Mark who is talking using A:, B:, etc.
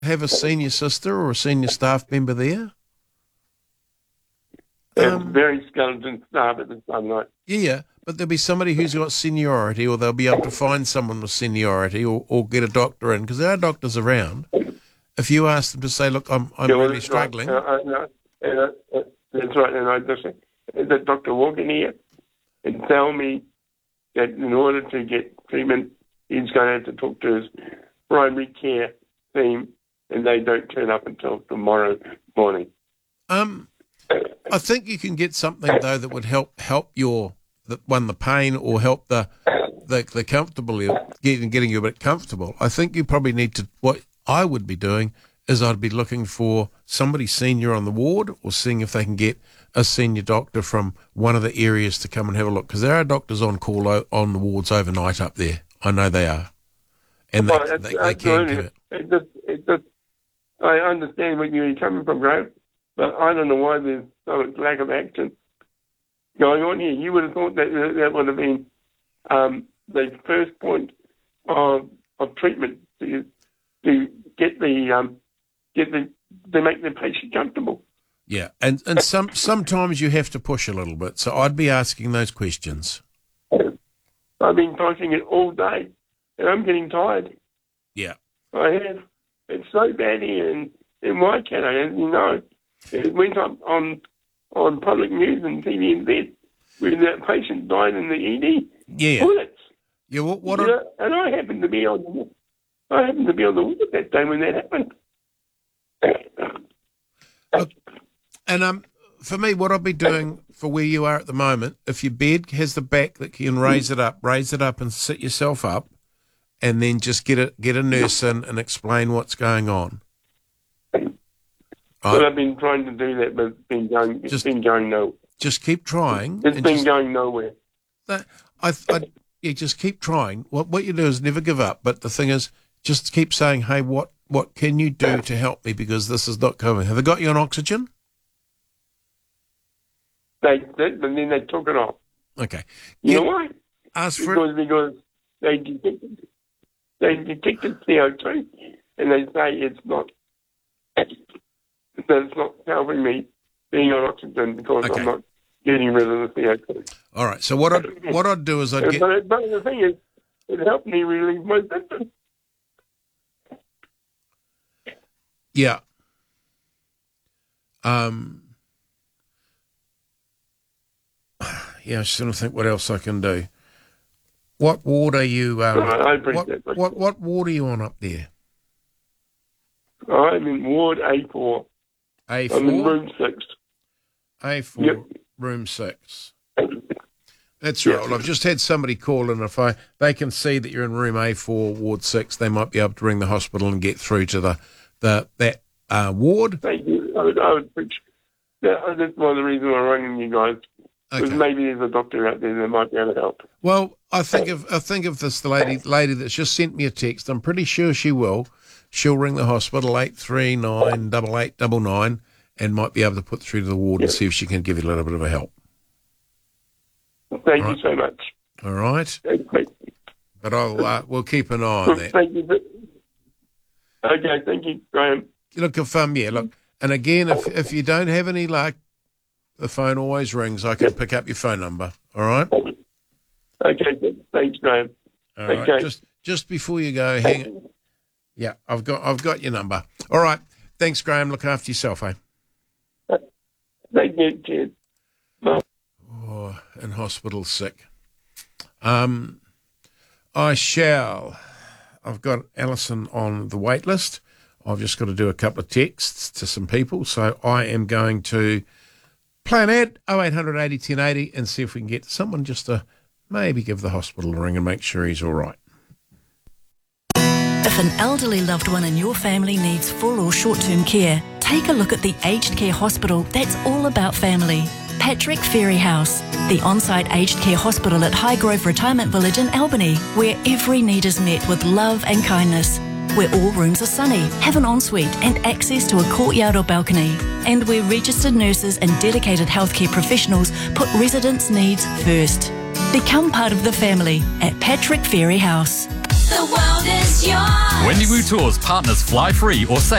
A: have a senior sister or a senior staff member there?
B: Very skeleton staff at the Sunlight.
A: Yeah, but there'll be somebody who's got seniority, or they'll be able to find someone with seniority, or get a doctor in, because there are doctors around. If you ask them to say, look, I'm really struggling.
B: Right. That's right. And I just let Dr. walk in here and tell me that in order to get treatment, he's going to have to talk to his primary care team, and they don't turn up until tomorrow morning.
A: I think you can get something though that would help the pain, or help the comfortability of getting you a bit comfortable. I think you probably need to. What I would be doing is I'd be looking for somebody senior on the ward, or seeing if they can get a senior doctor from one of the areas to come and have a look, because there are doctors on call on the wards overnight up there. I know they are, and they can do it.
B: I understand where you're coming from, Graham, but I don't know why there's so much lack of action going on here. You would have thought that would have been the first point of treatment to get to make the patient comfortable.
A: Yeah, and sometimes you have to push a little bit. So I'd be asking those questions.
B: I've been pushing it all day, and I'm getting tired.
A: Yeah,
B: I have. It's so bad here in Waikato, as you know. It went up on public news and TVNZ where that patient died in the ED.
A: Yeah.
B: Bullets.
A: Yeah.
B: And I happened to be on the ward that day when that happened.
A: Look, and for me, what I'll be doing for where you are at the moment, if your bed has the back that you can raise it up and sit yourself up, and then just get a nurse in and explain what's going on.
B: Well, I've been trying to do that, but it's been going nowhere.
A: Just keep trying.
B: It's been going nowhere.
A: Just keep trying. What you do is never give up. But the thing is, just keep saying, hey, what can you do to help me, because this is not coming. Have they got you on oxygen?
B: They did, but then they took it off.
A: Okay.
B: You know why?
A: Because
B: they detected CO2, and they say it's not helping me being on oxygen because I'm not getting rid of the CO2.
A: All right. So what I'd do is I'd get.
B: But the thing is, it helped me relieve my symptoms.
A: Yeah. Yeah, I just want to think what else I can do. What ward are you?
B: I appreciate that.
A: What ward are you on up there?
B: I'm in Ward A4.
A: A4?
B: I'm in room 6.
A: A4,
B: yep.
A: Room 6. That's right. Well, I've just had somebody call, and if they can see that you're in room A4, Ward 6, they might be able to ring the hospital and get through to that ward.
B: Thank you. I would appreciate that. That's one of the reasons I'm ringing you guys. Because maybe there's a doctor out there that might be able to help.
A: Well, I think of this lady that's just sent me a text. I'm pretty sure she will. She'll ring the hospital 839 8899 and might be able to put through to the ward and see if she can give you a little bit of a help.
B: Thank you so much.
A: All right. But we'll keep an eye on that.
B: Thank you. Okay, thank you, Graham.
A: Look, and again, if you don't have any luck, the phone always rings. I can pick up your phone number. All right.
B: Okay. Thanks, Graham.
A: All right. Okay. Just before you go, hang it. Yeah, I've got your number. All right. Thanks, Graham. Look after yourself, eh?
B: Thank you. Cheers. Bye.
A: Oh, in hospital sick. I've got Alison on the wait list. I've just got to do a couple of texts to some people, so I am going to play an ad, 0800 80 1080, and see if we can get someone just to maybe give the hospital a ring and make sure he's all right.
C: If an elderly loved one in your family needs full or short-term care, take a look at the aged care hospital that's all about family. Patrick Ferry House, the on-site aged care hospital at Highgrove Retirement Village in Albany, where every need is met with love and kindness, where all rooms are sunny, have an ensuite and access to a courtyard or balcony, and where registered nurses and dedicated healthcare professionals put residents' needs first. Become part of the family at Patrick Ferry House.
D: The world is yours.
E: Wendy Wu Tours partners fly free or save